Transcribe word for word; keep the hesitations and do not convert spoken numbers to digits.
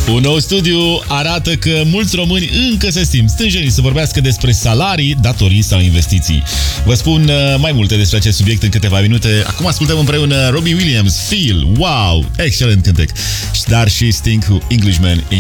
Un nou studiu arată că mulți români încă se simt stânjeni să vorbească despre salarii, datorii sau investiții. Vă spun mai multe despre acest subiect în câteva minute. Acum ascultăm împreună Robbie Williams, Feel, wow, excelent cântec, dar și Sting cu Englishman.